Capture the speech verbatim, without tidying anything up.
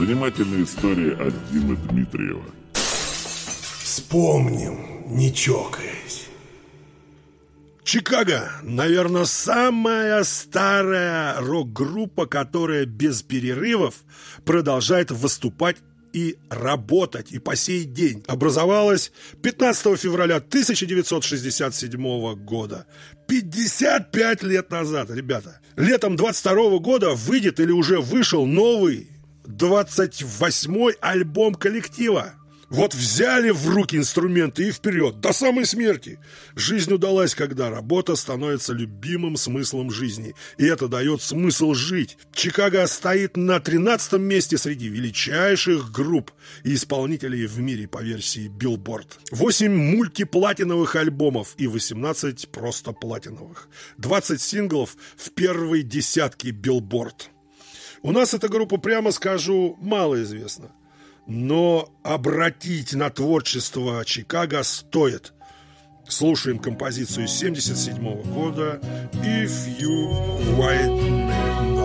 Занимательная история от Димы Дмитриева. Вспомним, не чокаясь. Чикаго, наверное, самая старая рок-группа, которая без перерывов продолжает выступать и работать, и по сей день. Образовалась пятнадцатого февраля тысяча девятьсот шестьдесят седьмого года. пятьдесят пять лет назад, ребята. Летом двадцать второго года выйдет или уже вышел новый двадцать восьмой альбом коллектива. Вот взяли в руки инструменты и вперед, до самой смерти. Жизнь удалась, когда работа становится любимым смыслом жизни. И это дает смысл жить. Чикаго стоит на тринадцатом месте среди величайших групп и исполнителей в мире по версии Billboard. восемь мультиплатиновых альбомов и восемнадцать просто платиновых. двадцать синглов в первой десятке Billboard. У нас эта группа, прямо скажу, мало известна. Но обратить на творчество Чикаго стоит. Слушаем композицию семьдесят седьмого года «If You White Man».